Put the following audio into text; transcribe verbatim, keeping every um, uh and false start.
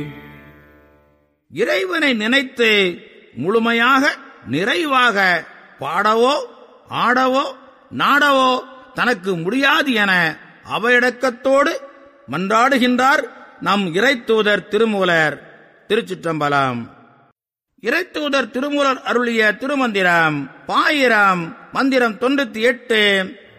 இறைவனை நினைத்து முழுமையாக நிறைவாக பாடவோ ஆடவோ நாடவோ தனக்கு முடியாது என அவையடக்கத்தோடு மன்றாடுகின்றார் நம் இறைத்தூதர் திருமூலர். திருச்சிற்றம்பலம். இறைத்தூதர் திருமூலர் அருளிய திருமந்திரம் பாயிரம் மந்திரம் தொண்ணூத்தி எட்டு.